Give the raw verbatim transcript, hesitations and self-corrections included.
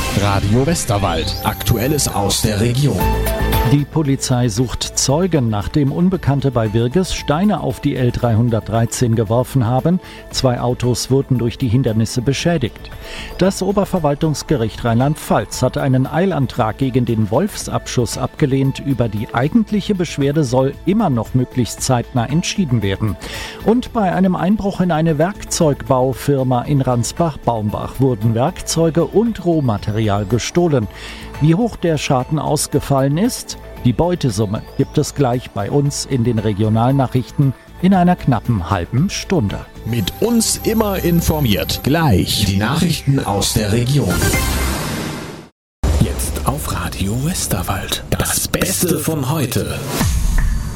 Radio Westerwald. Aktuelles aus der Region. Die Polizei sucht Zeugen, nachdem Unbekannte bei Wirges Steine auf die L dreihundertdreizehn geworfen haben. Zwei Autos wurden durch die Hindernisse beschädigt. Das Oberverwaltungsgericht Rheinland-Pfalz hat einen Eilantrag gegen den Wolfsabschuss abgelehnt. Über die eigentliche Beschwerde soll immer noch möglichst zeitnah entschieden werden. Und bei einem Einbruch in eine Werkzeugbaufirma in Ransbach-Baumbach wurden Werkzeuge und Rohmaterial gestohlen. Wie hoch der Schaden ausgefallen ist? Die Beutesumme gibt es gleich bei uns in den Regionalnachrichten in einer knappen halben Stunde. Mit uns immer informiert. Gleich die Nachrichten aus der Region. Jetzt auf Radio Westerwald. Das Beste von heute.